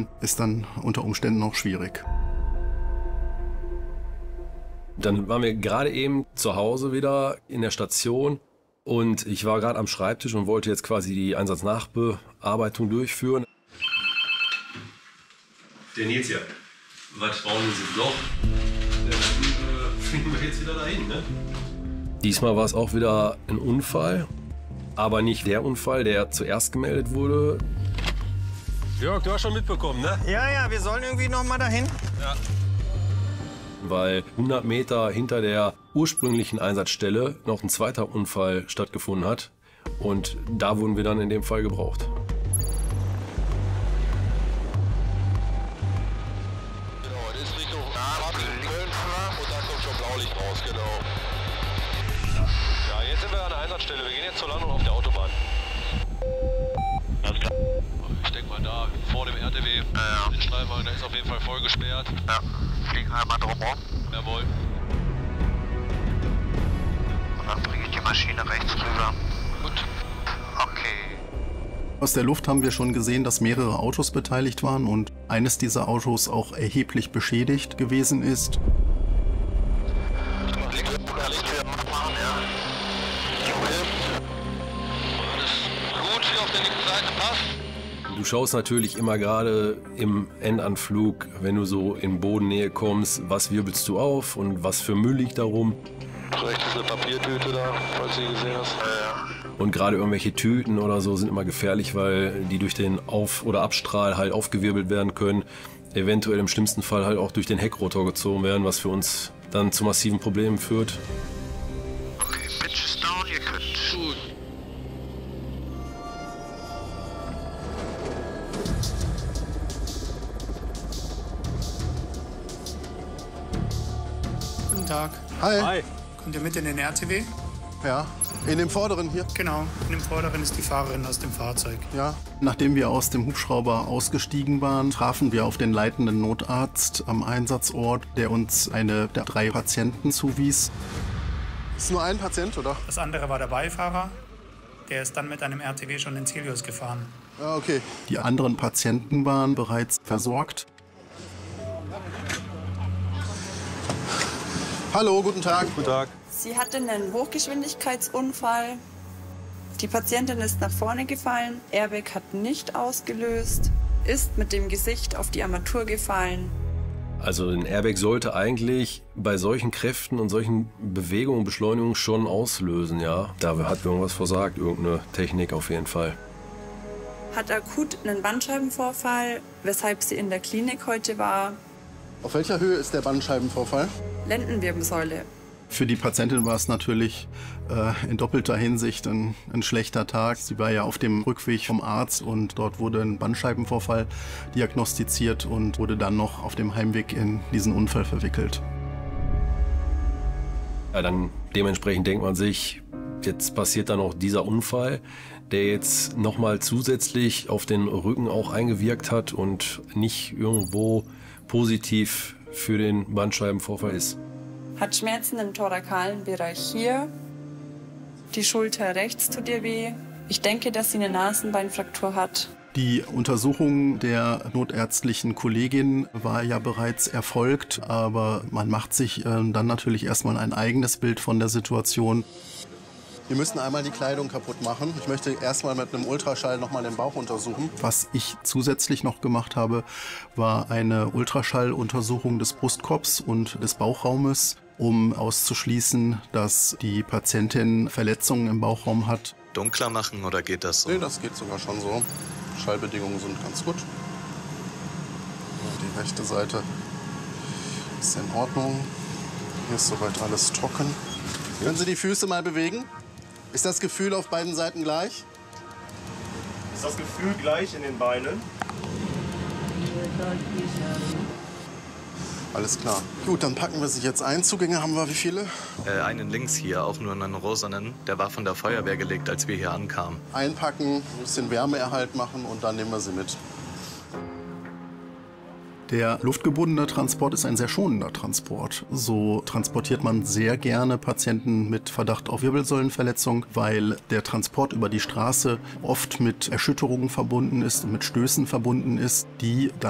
können, ist dann unter Umständen auch schwierig. Dann waren wir gerade eben zu Hause wieder in der Station und ich war gerade am Schreibtisch und wollte jetzt quasi die Einsatznachbearbeitung durchführen. Der Nils hier, was bauen wir dieses Loch? Dann fliegen wir jetzt wieder dahin, ne? Diesmal war es auch wieder ein Unfall, aber nicht der Unfall, der zuerst gemeldet wurde. Jörg, du hast schon mitbekommen, ne? Ja, wir sollen irgendwie noch mal dahin. Ja. Weil 100 Meter hinter der ursprünglichen Einsatzstelle noch ein zweiter Unfall stattgefunden hat. Und da wurden wir dann in dem Fall gebraucht. Genau, das ist Richtung Köln und da kommt schon Blaulicht raus, genau. Ja, jetzt sind wir an der Einsatzstelle. Wir gehen jetzt zur Landung auf der Autobahn. Alles klar. Ich denke mal da vor dem RTW, den Streifenwagen, der ist auf jeden Fall voll gesperrt. Ja, fliegen wir einmal drum rum. Jawohl. Und dann bringe ich die Maschine rechts rüber. Gut. Okay. Aus der Luft haben wir schon gesehen, dass mehrere Autos beteiligt waren und eines dieser Autos auch erheblich beschädigt gewesen ist. Du schaust natürlich immer gerade im Endanflug, wenn du so in Bodennähe kommst, was wirbelst du auf und was für Müll liegt da rum. Rechts ist eine Papiertüte da, falls du sie gesehen hast. Und gerade irgendwelche Tüten oder so sind immer gefährlich, weil die durch den Auf- oder Abstrahl halt aufgewirbelt werden können. Eventuell im schlimmsten Fall halt auch durch den Heckrotor gezogen werden, was für uns dann zu massiven Problemen führt. Okay, Pitches down, ihr könnt. Gut. Guten Tag. Hi. Kommt ihr mit in den RTW? Ja, in dem vorderen hier. Genau, in dem vorderen ist die Fahrerin aus dem Fahrzeug. Ja. Nachdem wir aus dem Hubschrauber ausgestiegen waren, trafen wir auf den leitenden Notarzt am Einsatzort, der uns eine der 3 Patienten zuwies. Ist nur ein Patient, oder? Das andere war der Beifahrer. Der ist dann mit einem RTW schon ins Helios gefahren. Ah, okay. Die anderen Patienten waren bereits versorgt. Hallo, guten Tag. Guten Tag. Sie hatte einen Hochgeschwindigkeitsunfall. Die Patientin ist nach vorne gefallen. Airbag hat nicht ausgelöst. Ist mit dem Gesicht auf die Armatur gefallen. Also ein Airbag sollte eigentlich bei solchen Kräften und solchen Bewegungen und Beschleunigungen schon auslösen, ja. Da hat irgendwas versagt, irgendeine Technik auf jeden Fall. Hat akut einen Bandscheibenvorfall, weshalb sie in der Klinik heute war. Auf welcher Höhe ist der Bandscheibenvorfall? Lendenwirbelsäule. Für die Patientin war es natürlich in doppelter Hinsicht ein schlechter Tag. Sie war ja auf dem Rückweg vom Arzt und dort wurde ein Bandscheibenvorfall diagnostiziert und wurde dann noch auf dem Heimweg in diesen Unfall verwickelt. Ja, dann dementsprechend denkt man sich, jetzt passiert dann auch dieser Unfall, der jetzt nochmal zusätzlich auf den Rücken auch eingewirkt hat und nicht irgendwo positiv für den Bandscheibenvorfall ist. Hat Schmerzen im thorakalen Bereich hier. Die Schulter rechts tut ihr weh. Ich denke, dass sie eine Nasenbeinfraktur hat. Die Untersuchung der notärztlichen Kollegin war ja bereits erfolgt, aber man macht sich dann natürlich erstmal ein eigenes Bild von der Situation. Wir müssen einmal die Kleidung kaputt machen. Ich möchte erstmal mit einem Ultraschall nochmal den Bauch untersuchen. Was ich zusätzlich noch gemacht habe, war eine Ultraschalluntersuchung des Brustkorbs und des Bauchraumes, um auszuschließen, dass die Patientin Verletzungen im Bauchraum hat. Dunkler machen oder geht das so? Nee, das geht sogar schon so. Schallbedingungen sind ganz gut. Die rechte Seite ist in Ordnung. Hier ist soweit alles trocken. Können Sie die Füße mal bewegen? Ist das Gefühl auf beiden Seiten gleich? Ist das Gefühl gleich in den Beinen? Alles klar. Gut, dann packen wir sie jetzt ein. Zugänge haben wir wie viele? Einen links hier, auch nur einen rosanen. Der war von der Feuerwehr gelegt, als wir hier ankamen. Einpacken, ein bisschen Wärmeerhalt machen und dann nehmen wir sie mit. Der luftgebundene Transport ist ein sehr schonender Transport. So transportiert man sehr gerne Patienten mit Verdacht auf Wirbelsäulenverletzung, weil der Transport über die Straße oft mit Erschütterungen verbunden ist und mit Stößen verbunden ist, die dann